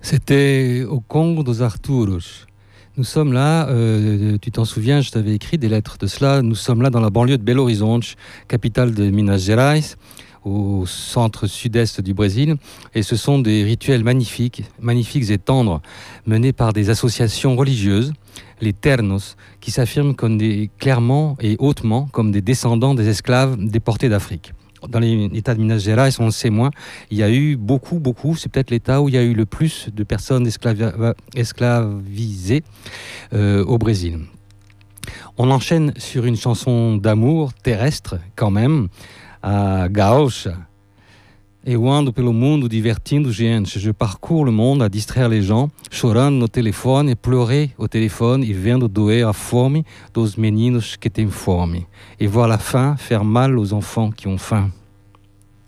C'était au Congo dos Arturos. Nous sommes là, tu t'en souviens, je t'avais écrit des lettres de cela. Nous sommes là dans la banlieue de Belo Horizonte, capitale de Minas Gerais, au centre sud-est du Brésil. Et ce sont des rituels magnifiques, magnifiques et tendres, menés par des associations religieuses, les Ternos, qui s'affirment clairement et hautement comme des descendants des esclaves déportés d'Afrique. Dans l'État de Minas Gerais, on le sait moins, il y a eu beaucoup, c'est peut-être l'État où il y a eu le plus de personnes esclavisées au Brésil. On enchaîne sur une chanson d'amour terrestre, quand même, à Gaúcha. Eu ando pelo mundo divertindo gente. Je parcours le monde à distraire les gens, chorando no telefone et pleurer au téléphone et vendo doer a fome dos meninos que têm fome. Et voir la faim faire mal aux enfants qui ont faim.